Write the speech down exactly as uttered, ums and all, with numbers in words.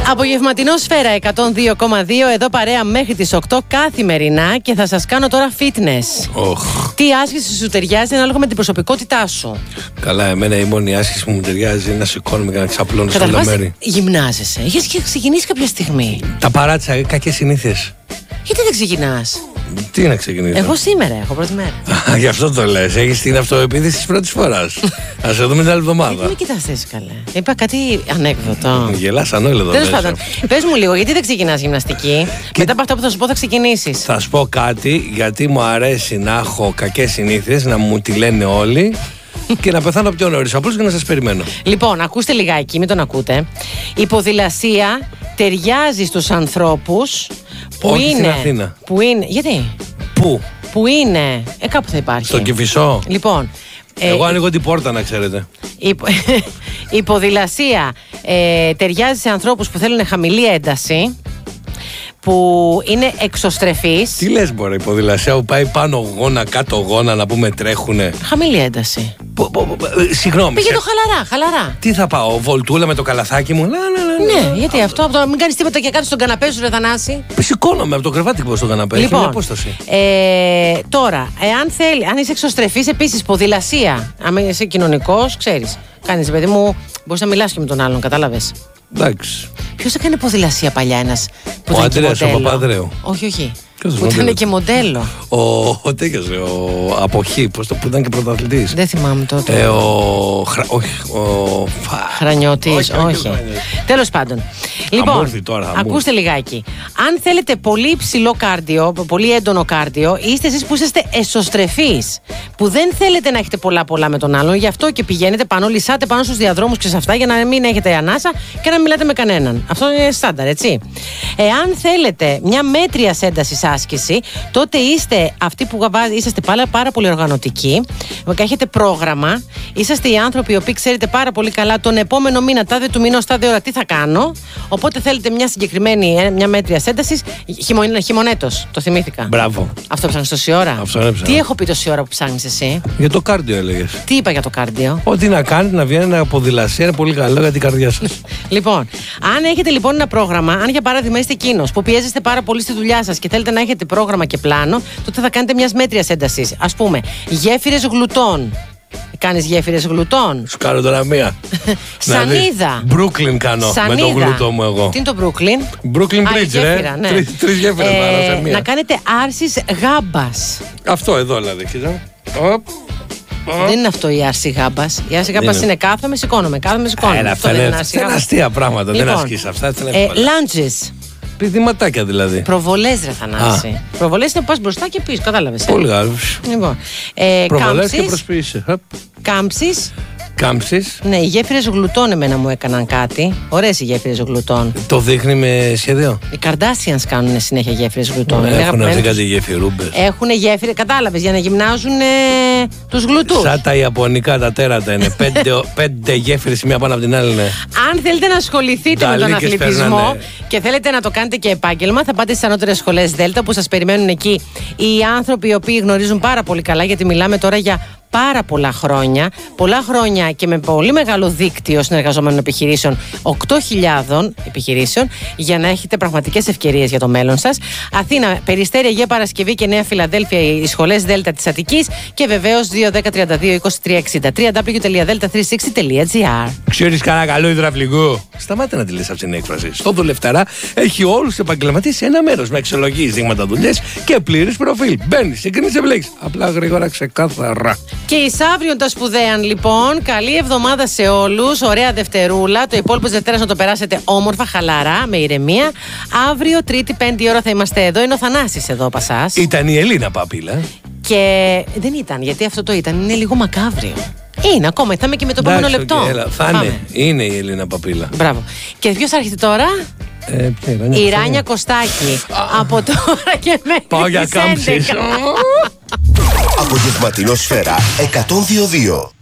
Απογευματινό Σφαίρα εκατόν δύο κόμμα δύο, εδώ παρέα μέχρι τις οκτώ καθημερινά και θα σας κάνω τώρα fitness. Oh. Τι άσκηση σου ταιριάζει ανάλογα με την προσωπικότητά σου. Καλά, εμένα η μόνη άσκηση που μου ταιριάζει είναι να σηκώνομαι και να ξαπλώνω σε όλα μέρη. Γυμνάζεσαι. Έχεις ξεκινήσει κάποια στιγμή. Τα παράτησα, κακές συνήθειες. Γιατί δεν ξεκινάς? Τι να ξεκινήσω? Εγώ σήμερα έχω πρώτη μέρα. Γι' αυτό το λες. Έχεις την αυτοεπίθεση της πρώτης φοράς. Ας σε δούμε την άλλη εβδομάδα. Γιατί με κοιτάς έτσι καλέ? Είπα κάτι ανέκδοτο. Γελάς ανώλεδο εδώ. Τέλος πάντων, πες μου λίγο, γιατί δεν ξεκινάς γυμναστική? Και... μετά από αυτά που θα σου πω θα ξεκινήσεις. Θα σου πω κάτι, γιατί μου αρέσει να έχω κακές συνήθειες, να μου τη λένε όλοι. Και να πεθάνω πιο νωρίς, απλώς και να σας περιμένω. Λοιπόν, ακούστε λιγάκι, μην τον ακούτε. Η ποδηλασία ταιριάζει στους ανθρώπους που όχι είναι. Στην Αθήνα. Που είναι. Γιατί? Πού? Που είναι. Ε, κάπου θα υπάρχει. Στον Κηφισό. Λοιπόν. Εγώ ε, ανοίγω την πόρτα, να ξέρετε. Η, η ποδηλασία ε, ταιριάζει σε ανθρώπους που θέλουν χαμηλή ένταση, που είναι εξωστρεφείς. Τι λες μωρέ, η ποδηλασία που πάει πάνω γόνα, κάτω γόνα, να πούμε τρέχουνε. Χαμηλή ένταση. Πο, πο, πο, συγγνώμη. Πήγε το χαλαρά, χαλαρά. Τι θα πάω, βολτούλα με το καλαθάκι μου? Λα, λα, λα, λα. Ναι, γιατί αυτό, από το, μην κάνεις τίποτα και κάτω στον καναπέ σου, ρε Θανάση. Σηκώνομαι από το κρεβάτι που στον καναπέ. Λοιπόν, έχει μια απόσταση. Ε, τώρα, εάν θέλει, αν είσαι εξωστρεφής, επίσης ποδηλασία, αν είσαι κοινωνικός, ξέρεις, κάνεις παιδί μου, μπορείς να μιλάς και με τον άλλον, κατάλαβες. Εντάξει. Ποιος έκανε ποδηλασία παλιά, ένας που Ο ήταν και Αντρέας ο μοντέλο? Παπαδρέου. Όχι, όχι. Ποιος Που ήταν μοντέλος? και μοντέλο. Ο, ο τέτοιος, ο Αποχή, πώς το, που ήταν και πρωταθλητής. Δεν θυμάμαι τότε. Ε, ο, χρα, όχι, ο, Χρανιώτης, όχι, όχι. όχι, όχι. Τέλος πάντων. Λοιπόν, τώρα, ακούστε λιγάκι. Αν θέλετε πολύ υψηλό κάρδιο, πολύ έντονο κάρδιο, είστε εσείς που είσαστε εσωστρεφείς, που δεν θέλετε να έχετε πολλά πολλά με τον άλλον, γι' αυτό και πηγαίνετε πάνω, λυσάτε πάνω στους διαδρόμους και σε αυτά για να μην έχετε ανάσα και να μιλάτε με κανέναν. Αυτό είναι στάνταρ, έτσι. Εάν θέλετε μια μέτρια ένταση άσκηση, τότε είστε αυτοί που είσαστε πάρα, πάρα πολύ οργανωτικοί, έχετε πρόγραμμα, είσαστε οι άνθρωποι οι οποίοι ξέρετε πάρα πολύ καλά τον επόμενο μήνα, τάδε του μήνα, τάδε ώρα τι θα κάνω. Οπότε θέλετε μια συγκεκριμένη, μια μέτρια ένταση. Χειμωνέτος, το θυμήθηκα. Μπράβο. Αυτό ψάχνεις τόση ώρα. Αυτό έψαχνα. Τι έχω πει τόση ώρα που ψάχνεις εσύ? Για το κάρδιο έλεγες. Τι είπα για το κάρδιο? Ό,τι να κάνετε, να βγαίνει ένα ποδηλασία είναι πολύ καλό για την καρδιά σας. Λοιπόν, αν έχετε λοιπόν ένα πρόγραμμα, αν για παράδειγμα είστε εκείνος που πιέζεστε πάρα πολύ στη δουλειά σας και θέλετε να έχετε πρόγραμμα και πλάνο, τότε θα κάνετε μια μέτρια ένταση. Ας πούμε, γέφυρες γλουτών. Κάνεις γέφυρες γλουτών? Σου κάνω τώρα μία. Σανίδα. Brooklyn κάνω. Σανίδα. Με το γλουτό μου εγώ. Τι είναι το Brooklyn? Brooklyn Α, Bridge, γέφυρα, ρε. ναι. Τρεις, τρεις γέφυρες ε, πάνω σε μία. Να κάνετε άρσης γάμπας. Αυτό εδώ δηλαδή, κοίτα. Οπ. Δεν είναι αυτό η άρση γάμπας. Η άρση γάμπας είναι. είναι κάθομαι, σηκώνομαι, κάθομαι, σηκώνομαι. Ένα, Αυτό αυτά δεν είναι άρση αυτά είναι γάμπας. αστεία πράγματα. Δεν Λοιπόν, ασκείς αυτά. αυτά είναι Ε, εύκολα. lunges. Πηδηματάκια δηλαδή. Προβολές, ρε Θανάση. Προβολές είναι που πας μπροστά και πίσω, κατάλαβες. ε? Πολύ καλό. Λοιπόν, ε, Προβολές και κάμψεις, προσποιείσαι. Οπ. κάμψεις. Κάμψεις. Ναι, οι γέφυρες γλουτών εμένα μου έκαναν κάτι. Ωραίες οι γέφυρες γλουτών. Το δείχνει με σχέδιο. Οι Kardashians κάνουν συνέχεια γέφυρες γλουτών. Είναι Έχουν αγαπημένοι αυτοί τους. κάτι γεφυρούμπες. Έχουν γέφυρες, κατάλαβες, για να γυμνάζουν ε, τους γλουτούς. Σαν τα ιαπωνικά τα τέρατα είναι. πέντε, πέντε γέφυρες μία πάνω από την άλλη είναι. Αν θέλετε να ασχοληθείτε με τον Νταλίκες αθλητισμό περνάνε. και θέλετε να το κάνετε και επάγγελμα, θα πάτε στις ανώτερες σχολές Δέλτα που σας περιμένουν εκεί οι άνθρωποι οι οποίοι γνωρίζουν πάρα πολύ καλά, γιατί μιλάμε τώρα για πάρα πολλά χρόνια, πολλά χρόνια και με πολύ μεγάλο δίκτυο συνεργαζόμενων επιχειρήσεων, οκτώ χιλιάδες επιχειρήσεων, για να έχετε πραγματικές ευκαιρίες για το μέλλον σας. Αθήνα, Περιστέρη, Αγία Παρασκευή και Νέα Φιλαδέλφια, οι σχολές Δέλτα της Αττικής, και βεβαίως δύο δέκα τριάντα δύο είκοσι τρία εξήντα. double-u double-u double-u τελεία delta τριακόσια εξήντα τελεία gr. Ξέρεις κανένα καλό υδραυλικό? Σταμάτα να τη λες αυτή την έκφραση. Στο Δουλευταρά έχει όλους τους επαγγελματίες σε ένα μέρος, με αξιολογίες, δείγματα δουλειές και πλήρες προφίλ. Μπαίνεις, συγκρίνεις, επιλέγεις. Απλά, γρήγορα, ξεκάθαρα. Και εις αύριον τα σπουδαίαν λοιπόν. Καλή εβδομάδα σε όλους. Ωραία Δευτερούλα. Το υπόλοιπο της Δευτέρας να το περάσετε όμορφα, χαλαρά, με ηρεμία. Αύριο, Τρίτη, πέντε ώρα θα είμαστε εδώ. Είναι ο Θανάσης εδώ, Πασάς. Ήταν η Ελίνα Παπίλα. Και δεν ήταν, γιατί αυτό το ήταν. Είναι λίγο μακάβριο. Είναι ακόμα, θα είμαι και με το επόμενο Εντάξει, λεπτό. οκ, έλα, θα Πάμε. είναι. Είναι η Ελίνα Παπίλα. Μπράβο. Και ποιος θα έρχεται τώρα? Ε, ποια, η Ράνια Η Ράνια Κωστάκη. Από τώρα και μέχρι Πάω για τις κάμψεις. έντεκα. Απογευματινό Σφαίρα εκατόν δύο κόμμα δύο.